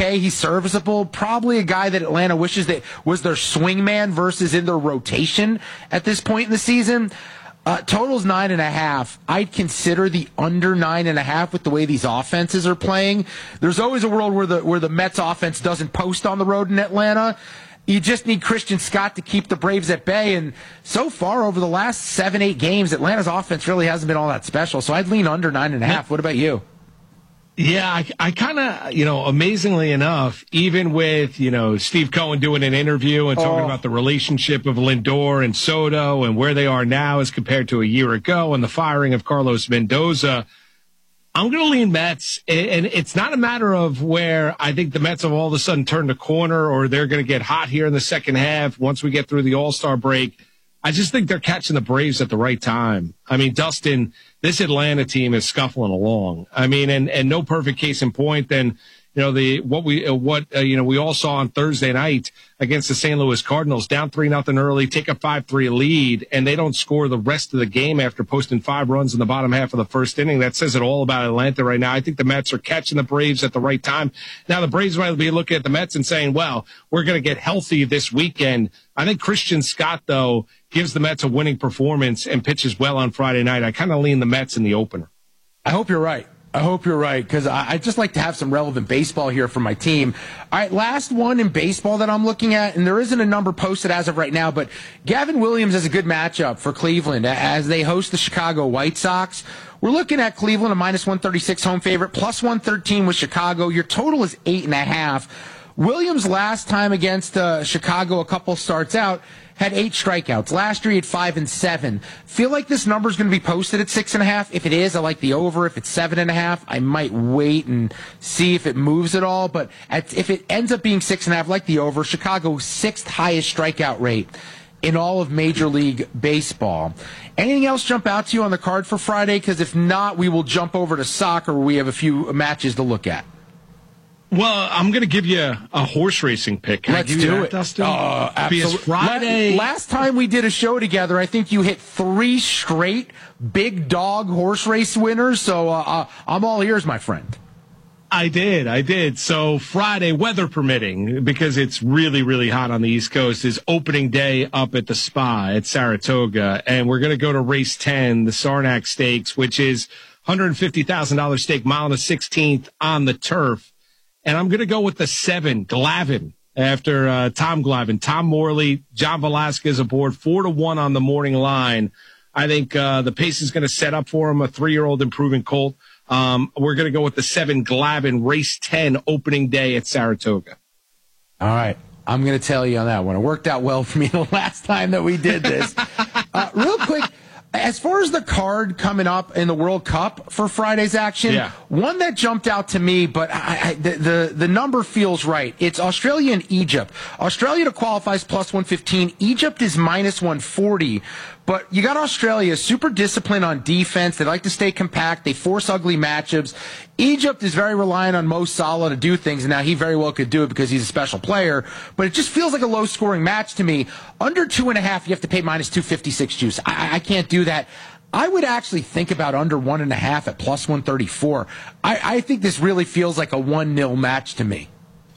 okay. He's serviceable. Probably a guy that Atlanta wishes that was their swingman versus in their rotation at this point in the season. Total's 9.5. I'd consider the under 9.5 with the way these offenses are playing. There's always a world where the Mets offense doesn't post on the road in Atlanta. You just need Christian Scott to keep the Braves at bay. And so far, over the last 7-8 games, Atlanta's offense really hasn't been all that special. So I'd lean under 9.5. What about you? Yeah, I kind of, amazingly enough, even with, Steve Cohen doing an interview and talking about the relationship of Lindor and Soto and where they are now as compared to a year ago and the firing of Carlos Mendoza, I'm going to lean Mets. And it's not a matter of where I think the Mets have all of a sudden turned a corner or they're going to get hot here in the second half once we get through the All-Star break. I just think they're catching the Braves at the right time. I mean, Dustin, this Atlanta team is scuffling along. I mean, and no perfect case in point than, we all saw on Thursday night against the St. Louis Cardinals, down 3-0 early, take a 5-3 lead, and they don't score the rest of the game after posting 5 runs in the bottom half of the first inning. That says it all about Atlanta right now. I think the Mets are catching the Braves at the right time. Now, the Braves might be looking at the Mets and saying, well, we're going to get healthy this weekend. I think Christian Scott, though, gives the Mets a winning performance and pitches well on Friday night. I kind of lean the Mets in the opener. I hope you're right. Because I just like to have some relevant baseball here for my team. All right, last one in baseball that I'm looking at, and there isn't a number posted as of right now, but Gavin Williams is a good matchup for Cleveland as they host the Chicago White Sox. We're looking at Cleveland, a minus 136 home favorite, plus 113 with Chicago. Your total is 8.5. Williams last time against Chicago, a couple starts out, had 8 strikeouts. Last year he had 5 and 7. Feel like this number is going to be posted at 6.5. If it is, I like the over. If it's 7.5, I might wait and see if it moves at all. But if it ends up being 6.5, I like the over. Chicago's 6th highest strikeout rate in all of Major League Baseball. Anything else jump out to you on the card for Friday? Because if not, we will jump over to soccer where we have a few matches to look at. Well, I'm going to give you a horse racing pick. Can Let's I give you do that, it, Dustin? Absolutely. Friday. Last time we did a show together, I think you hit 3 straight big dog horse race winners. So I'm all ears, my friend. I did. So Friday, weather permitting, because it's really, really hot on the East Coast, is opening day up at the Spa at Saratoga. And we're going to go to race 10, the Saranac Stakes, which is $150,000 stake, mile and a 16th on the turf. And I'm going to go with the 7, Glavine, after Tom Glavine. Tom Morley, John Velasquez aboard, 4-1 on the morning line. I think the pace is going to set up for him, a 3-year-old improving colt. We're going to go with the 7, Glavine, race 10, opening day at Saratoga. All right. I'm going to tell you on that one. It worked out well for me the last time that we did this. Real quick. As far as the card coming up in the World Cup for Friday's action, one that jumped out to me, but the number feels right. It's Australia and Egypt. Australia to qualify is plus 115. Egypt is minus 140. But you got Australia, super disciplined on defense. They like to stay compact. They force ugly matchups. Egypt is very reliant on Mo Salah to do things. And now he very well could do it because he's a special player. But it just feels like a low-scoring match to me. Under 2.5, you have to pay minus 256 juice. I can't do that. I would actually think about under 1.5 at plus 134. I think this really feels like a 1-0 match to me.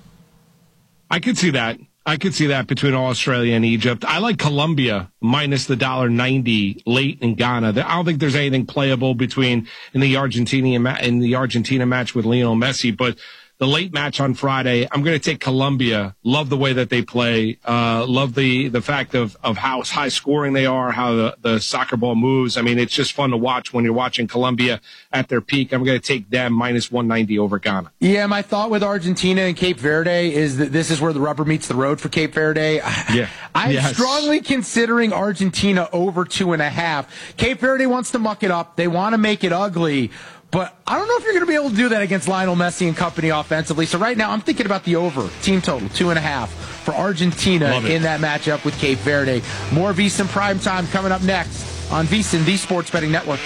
I could see that. Between Australia and Egypt. I like Colombia minus the $1.90 late in Ghana. I don't think there's anything playable in the Argentina match with Lionel Messi, but the late match on Friday, I'm going to take Colombia. Love the way that they play. Love the fact of how high scoring they are, how the soccer ball moves. I mean, it's just fun to watch when you're watching Colombia at their peak. I'm going to take them minus 190 over Ghana. Yeah, my thought with Argentina and Cape Verde is that this is where the rubber meets the road for Cape Verde. I'm strongly considering Argentina over 2.5. Cape Verde wants to muck it up. They want to make it ugly. But I don't know if you're going to be able to do that against Lionel Messi and company offensively. So right now I'm thinking about the over, team total, 2.5 for Argentina in that matchup with Cape Verde. More VSiN Primetime coming up next on VSiN, the Sports Betting Network.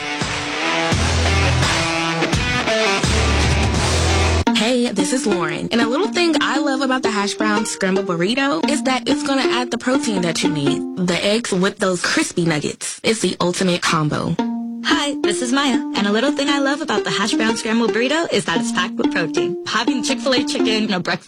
Hey, this is Lauren. And a little thing I love about the hash brown scrambled burrito is that it's going to add the protein that you need. The eggs with those crispy nuggets. It's the ultimate combo. Hi, this is Maya, and a little thing I love about the hash brown scrambled burrito is that it's packed with protein. Having Chick-fil-A chicken, breakfast